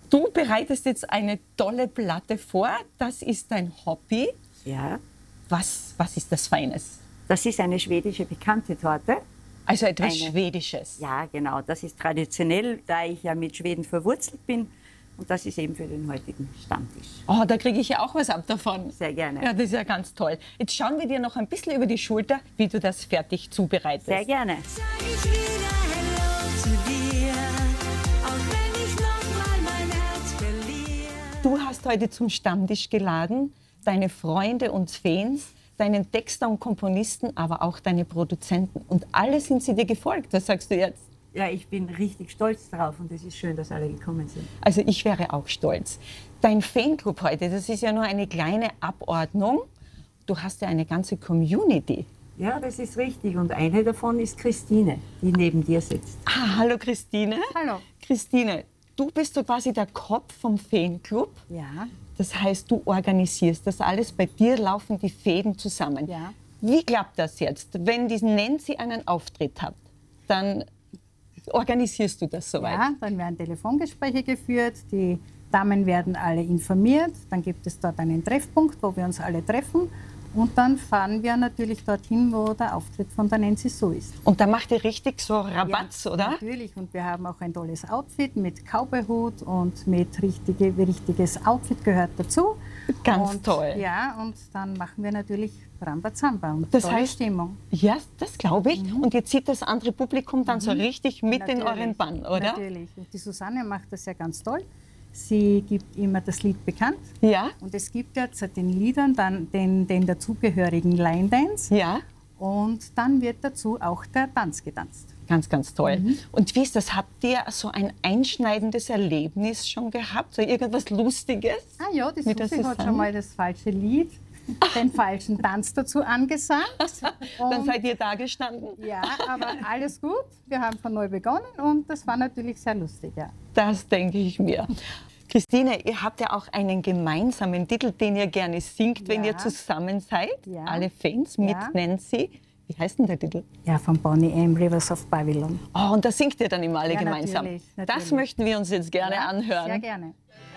Du bereitest jetzt eine tolle Platte vor. Das ist dein Hobby. Ja, Was ist das Feines? das ist eine schwedische bekannte Torte. Also etwas Eine- Schwedisches. Ja, genau, das ist traditionell, da ich ja mit Schweden verwurzelt bin. Und das ist eben für den heutigen Stammtisch. Oh, da kriege ich ja auch was ab davon. Sehr gerne. Ja, das ist ja ganz toll. Jetzt schauen wir dir noch ein bisschen über die Schulter, wie du das fertig zubereitest. Sehr gerne. Sag ich wieder Hello zu dir, auch wenn ich nochmal mein Herz verliere. Du hast heute zum Stammtisch geladen, deine Freunde und Fans, deinen Texter und Komponisten, aber auch deine Produzenten. Und alle sind sie dir gefolgt. Was sagst du jetzt? Ja, ich bin richtig stolz drauf und es ist schön, dass alle gekommen sind. Also ich wäre auch stolz. Dein Fanclub heute, das ist ja nur eine kleine Abordnung. Du hast ja eine ganze Community. Ja, das ist richtig. Und eine davon ist Christine, die neben dir sitzt. Ah, hallo Christine. Hallo. Christine, du bist so quasi der Kopf vom Fanclub. Ja. Das heißt, du organisierst das alles. Bei dir laufen die Fäden zusammen. Ja. Wie klappt das jetzt? Wenn die Nancy einen Auftritt hat, dann organisierst du das soweit? Ja, dann werden Telefongespräche geführt, die Damen werden alle informiert, dann gibt es dort einen Treffpunkt, wo wir uns alle treffen und dann fahren wir natürlich dorthin, wo der Auftritt von der Nancy so ist. Und da macht ihr richtig so Rabatz, Ja, oder? Natürlich, und wir haben auch ein tolles Outfit mit Cowboyhut und mit richtiges Outfit gehört dazu. Ganz und, toll. Ja, und dann machen wir natürlich Rambazamba und Das tolle heißt- Stimmung. Ja, das glaube ich. Und jetzt zieht das andere Publikum dann so richtig mit in Natürlich, euren Bann, oder? Natürlich. Und die Susanne macht das ja ganz toll. Sie gibt immer das Lied bekannt. Ja, Und es gibt ja zu den Liedern dann den dazugehörigen Line Dance. ja. Und dann wird dazu auch der Tanz getanzt. Ganz, ganz toll. Mhm. Und wie ist das? Habt ihr so ein einschneidendes Erlebnis schon gehabt? So irgendwas Lustiges? Ah ja, die Mit der Susi hat Susanne? schon mal das falsche Lied, den falschen Tanz dazu angesagt. Dann Und seid ihr da gestanden? ja, aber alles gut. Wir haben von neu begonnen und das war natürlich sehr lustig, ja. Das denke ich mir. Christine, ihr habt ja auch einen gemeinsamen Titel, den ihr gerne singt, wenn Ja. ihr zusammen seid. Ja. Alle Fans mit Ja. Nancy. Wie heißt denn der Titel? Ja, von Bonnie M. Rivers of Babylon. Oh, und da singt ihr dann immer alle Ja, gemeinsam. natürlich, Das natürlich. möchten wir uns jetzt gerne Ja, anhören. Sehr gerne.